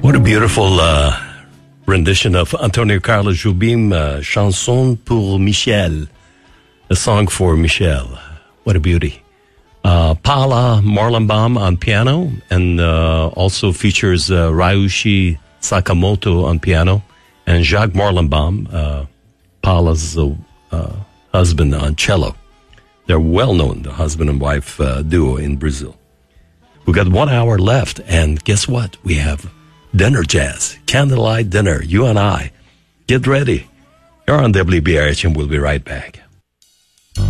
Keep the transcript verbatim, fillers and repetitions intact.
What a beautiful uh, rendition of Antonio Carlos Jobim, uh, Chanson pour Michel, a song for Michel. What a beauty. Uh, Paula Marlenbaum on piano, and uh, also features uh, Ryuichi Sakamoto on piano, and Jacques Marlenbaum, uh, Paula's uh, uh, husband, on cello. They're well-known, the husband and wife uh, duo in Brazil. We got one hour left, and guess what? We have dinner jazz, candlelight dinner, you and I. Get ready. You're on W B R H, and we'll be right back.